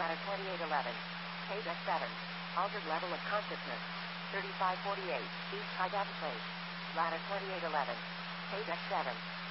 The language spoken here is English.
Ladder 2811. Page F7. Altered level of consciousness. 3548. East High Data Place. Ladder 2811. Page F7.